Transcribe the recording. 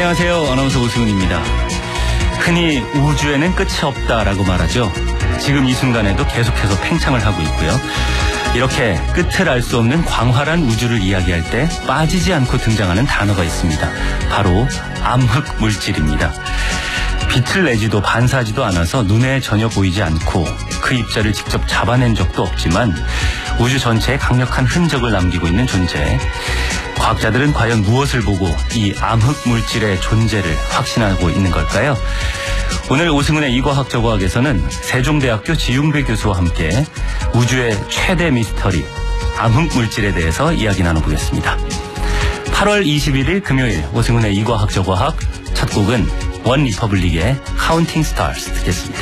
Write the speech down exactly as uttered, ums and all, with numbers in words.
안녕하세요. 아나운서 오승훈입니다. 흔히 우주에는 끝이 없다라고 말하죠. 지금 이 순간에도 계속해서 팽창을 하고 있고요. 이렇게 끝을 알 수 없는 광활한 우주를 이야기할 때 빠지지 않고 등장하는 단어가 있습니다. 바로 암흑 물질입니다. 빛을 내지도 반사하지도 않아서 눈에 전혀 보이지 않고 그 입자를 직접 잡아낸 적도 없지만 우주 전체에 강력한 흔적을 남기고 있는 존재. 과학자들은 과연 무엇을 보고 이 암흑 물질의 존재를 확신하고 있는 걸까요? 오늘 오승훈의 이과학 저과학에서는 세종대학교 지용배 교수와 함께 우주의 최대 미스터리, 암흑 물질에 대해서 이야기 나눠보겠습니다. 팔월 이십일일 금요일 오승훈의 이과학 저과학 첫 곡은 원 리퍼블릭의 카운팅 스타즈 듣겠습니다.